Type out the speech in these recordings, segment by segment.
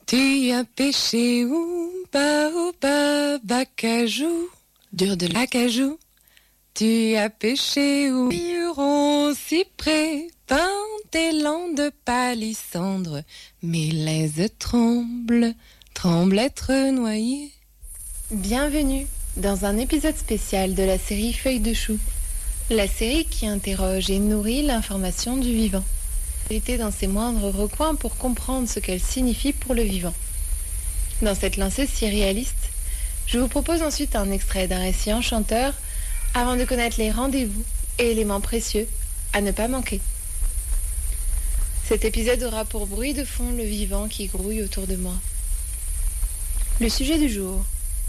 Tu as pêché où, baobab, acajou, dur de l'acajou. Tu as pêché où, huron, cyprès, pin, élan de palissandre. Mes laises tremblent, tremblent être noyées. Bienvenue dans un épisode spécial de la série Feuilles de chou, la série qui interroge et nourrit l'information du vivant. Été dans ses moindres recoins pour comprendre ce qu'elle signifie pour le vivant. Dans cette lancée si réaliste, je vous propose ensuite un extrait d'un récit enchanteur avant de connaître les rendez-vous et éléments précieux à ne pas manquer. Cet épisode aura pour bruit de fond le vivant qui grouille autour de moi. Le sujet du jour.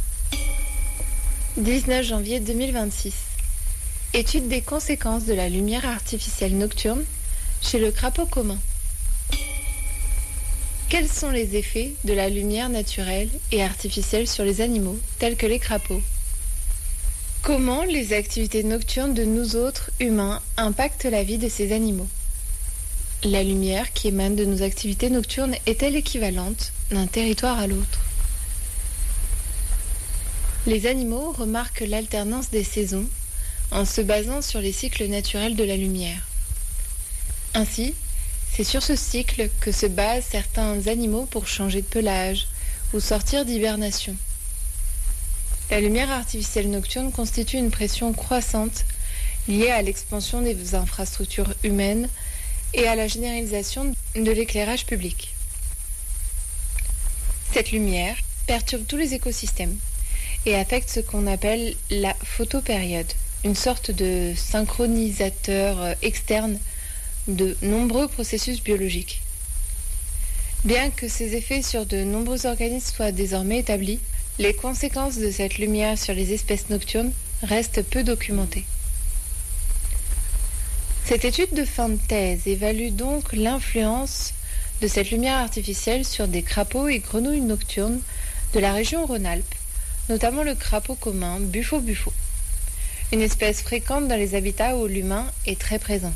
19 janvier 2026. Étude des conséquences de la lumière artificielle nocturne chez le crapaud commun. Quels sont les effets de la lumière naturelle et artificielle sur les animaux, tels que les crapauds? Comment les activités nocturnes de nous autres, humains, impactent la vie de ces animaux? La lumière qui émane de nos activités nocturnes est-elle équivalente d'un territoire à l'autre? Les animaux remarquent l'alternance des saisons en se basant sur les cycles naturels de la lumière. Ainsi, c'est sur ce cycle que se basent certains animaux pour changer de pelage ou sortir d'hibernation. La lumière artificielle nocturne constitue une pression croissante liée à l'expansion des infrastructures humaines et à la généralisation de l'éclairage public. Cette lumière perturbe tous les écosystèmes et affecte ce qu'on appelle la photopériode, une sorte de synchronisateur externe de nombreux processus biologiques. Bien que ces effets sur de nombreux organismes soient désormais établis, les conséquences de cette lumière sur les espèces nocturnes restent peu documentées. Cette étude de fin de thèse évalue donc l'influence de cette lumière artificielle sur des crapauds et grenouilles nocturnes de la région Rhône-Alpes, notamment le crapaud commun Buffo-Buffo, une espèce fréquente dans les habitats où l'humain est très présent.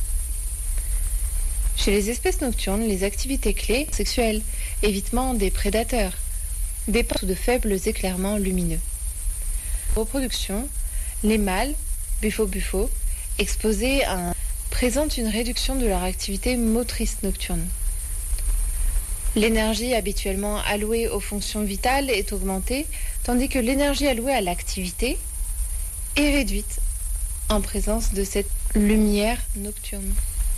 Chez les espèces nocturnes, les activités clés sexuelles, évitement des prédateurs, dépendent de faibles éclairements lumineux. Reproduction, les mâles, Buffo-Buffo, exposés présentent une réduction de leur activité motrice nocturne. L'énergie habituellement allouée aux fonctions vitales est augmentée, tandis que l'énergie allouée à l'activité est réduite en présence de cette lumière nocturne.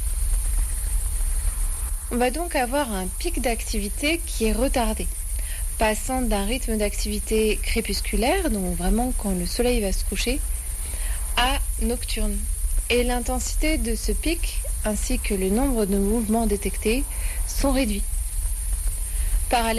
On va donc avoir un pic d'activité qui est retardé, passant d'un rythme d'activité crépusculaire, donc vraiment quand le soleil va se coucher, à nocturne. Et l'intensité de ce pic, ainsi que le nombre de mouvements détectés, sont réduits. Parallèlement,